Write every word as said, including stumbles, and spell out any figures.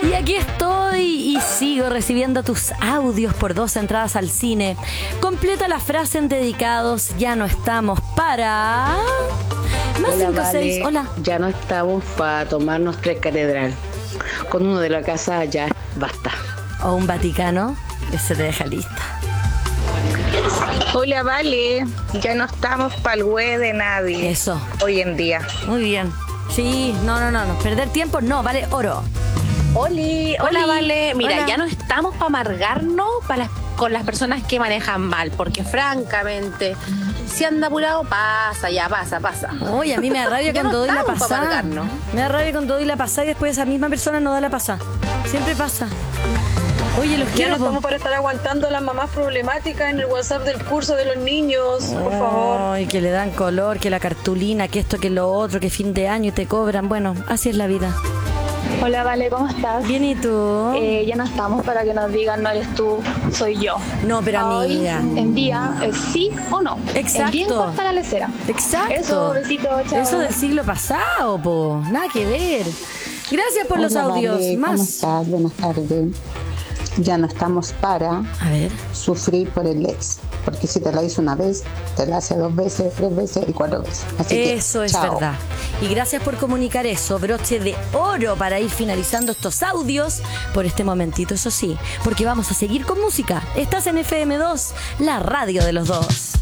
Y aquí estoy y sigo recibiendo tus audios por dos entradas al cine. Completa la frase en dedicados. Ya no estamos para... Más Hola, cinco, vale. seis. Hola. Ya no estamos para tomarnos tres catedral. Con uno de la casa ya basta. O un Vaticano que se te deja lista. Hola, vale. Ya no estamos para el güey de nadie. Eso. Hoy en día. Muy bien. Sí, no, no, no, no. Perder tiempo no, vale oro. Oli, hola, Oli, vale. Mira, hola. ya no estamos para amargarnos para las- con las personas que manejan mal, porque francamente, si anda apurado, pasa, ya pasa, pasa. Oye, a mí me da rabia Ya cuando no doy la estamos pa' pasada. amargarnos. Me da rabia cuando doy la pasada y después esa misma persona no da la pasada. Siempre pasa. Oye, los Ya quiero. no po. estamos para estar aguantando a las mamás problemáticas en el WhatsApp del curso de los niños, por favor. Ay, que le dan color, que la cartulina, que esto, que lo otro, que fin de año y te cobran. Bueno, así es la vida. Hola, Vale, ¿cómo estás? Bien, ¿y tú? Eh, ya no estamos para que nos digan no eres tú, soy yo. No, pero Hoy amiga. en día es sí o no. Exacto. Es bien corta la lecera. Exacto. Eso, besito, chao. Eso del siglo pasado, po. Nada que ver. Gracias por los Hola, audios. Vale, ¿cómo Más. estás? Buenas tardes. Ya no estamos para A ver. sufrir por el ex. Porque si te la hizo una vez, te la hace dos veces, tres veces y cuatro veces. Así que, Eso es chao. verdad. Y gracias por comunicar eso, broche de oro para ir finalizando estos audios por este momentito, eso sí, porque vamos a seguir con música. Estás en F M dos, la radio de los dos.